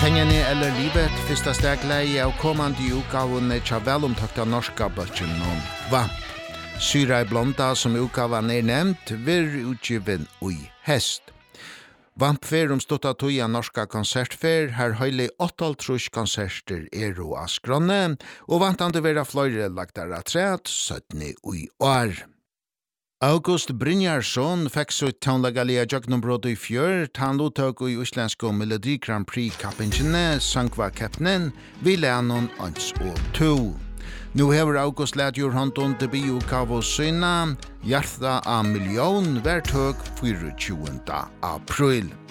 Pengene eller livet, fyrsta stegleie av kommande utgavene tja velomtakta norska bøtjen om VAMP. Syra i blonda som utgavan nevnt, vir utgiven ui hest. VAMP fer stutta toja norska konsertfer, her høylig 8 konserter og askrone, og vantande vera fløyre lagdara træt, 17 ui år. August Brynjarsson fekk sitt tånlegalige jøgnumbrott i fjør, han luttøk i Islandsko Melodi Grand Prix kappingene, sangva keppnen, vi lænon 1 og 2. Nu hever August ledjur håndon til bioutgave syna, Hjarta av million, hvert høg 24. april.